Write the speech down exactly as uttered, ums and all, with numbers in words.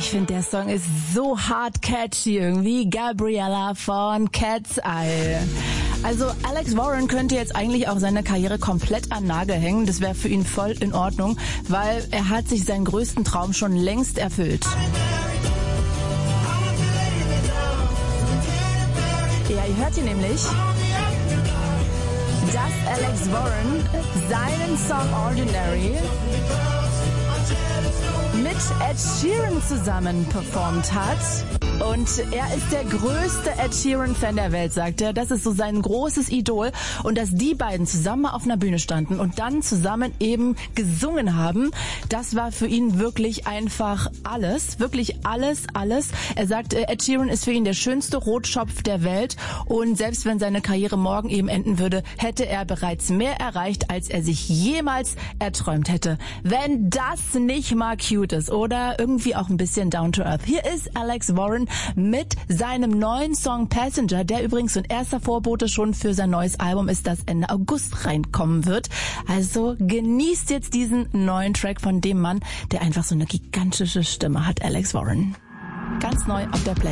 Ich finde, der Song ist so hart catchy irgendwie. Gabriella von Cat's Eye. Also Alex Warren könnte jetzt eigentlich auch seine Karriere komplett an Nagel hängen. Das wäre für ihn voll in Ordnung, weil er hat sich seinen größten Traum schon längst erfüllt. Ja, ihr hört hier nämlich, dass Alex Warren seinen Song Ordinary mit Ed Sheeran zusammen performt hat. Und er ist der größte Ed Sheeran-Fan der Welt, sagt er. Das ist so sein großes Idol. Und dass die beiden zusammen auf einer Bühne standen und dann zusammen eben gesungen haben, das war für ihn wirklich einfach alles. Wirklich alles, alles. Er sagt, Ed Sheeran ist für ihn der schönste Rotschopf der Welt. Und selbst wenn seine Karriere morgen eben enden würde, hätte er bereits mehr erreicht, als er sich jemals erträumt hätte. Wenn das nicht mal cute ist oder irgendwie auch ein bisschen down to earth. Hier ist Alex Warren mit seinem neuen Song Passenger, der übrigens so ein erster Vorbote schon für sein neues Album ist, das Ende August reinkommen wird. Also genießt jetzt diesen neuen Track von dem Mann, der einfach so eine gigantische Stimme hat, Alex Warren. Ganz neu auf der Playlist.